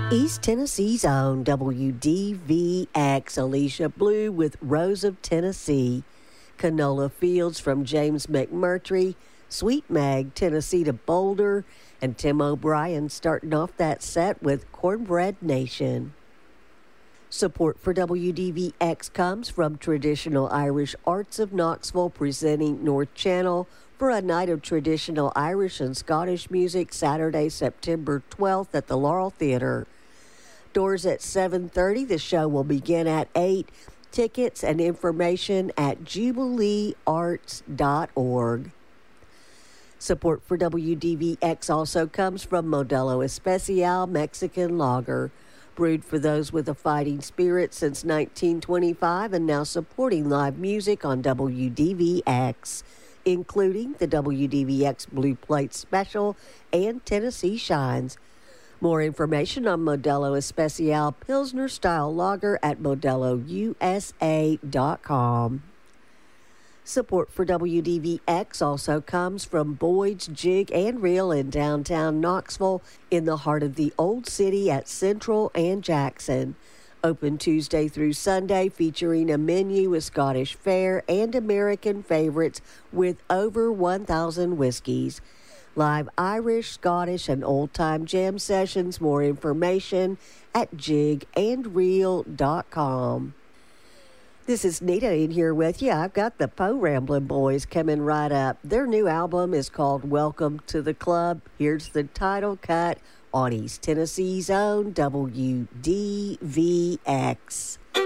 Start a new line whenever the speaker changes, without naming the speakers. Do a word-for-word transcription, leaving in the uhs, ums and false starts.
East Tennessee's own W D V X, Alicia Blue with Rose of Tennessee, Canola Fields from James McMurtry, Sweet Mag, Tennessee to Boulder, and Tim O'Brien starting off that set with Cornbread Nation. Support for W D V X comes from Traditional Irish Arts of Knoxville, presenting North Channel for a night of traditional Irish and Scottish music Saturday, September twelfth at the Laurel Theatre. Doors at seven thirty. The show will begin at eight. Tickets and information at jubilee arts dot org. Support for W D V X also comes from Modelo Especial Mexican Lager, brewed for those with a fighting spirit since nineteen twenty-five and now supporting live music on W D V X, including the W D V X Blue Plate Special and Tennessee Shines. More information on Modelo Especial Pilsner Style Lager at modelo u s a dot com. Support for W D V X also comes from Boyd's Jig and Reel in downtown Knoxville, in the heart of the Old City at Central and Jackson. Open Tuesday through Sunday, featuring a menu with Scottish fare and American favorites with over one thousand whiskeys. Live Irish, Scottish, and old-time jam sessions. More information at jig and reel dot com. This is Nita in here with you. I've got the Po Ramblin' Boys coming right up. Their new album is called Welcome to the Club. Here's the title cut on East Tennessee's own W D V X.